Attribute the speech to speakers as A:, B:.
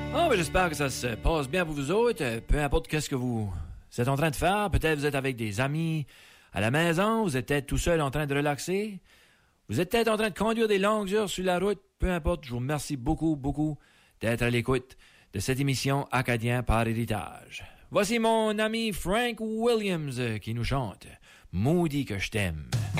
A: Oh, ben, j'espère que ça se passe bien pour vous autres. Peu importe qu'est-ce que vous êtes en train de faire. Peut-être vous êtes avec des amis à la maison. Vous êtes peut-être tout seul en train de relaxer. Vous êtes peut-être en train de conduire des longues heures sur la route. Peu importe, je vous remercie beaucoup, beaucoup d'être à l'écoute de cette émission Acadien par héritage. Voici mon ami Frank Williams qui nous chante « Maudit que je t'aime ».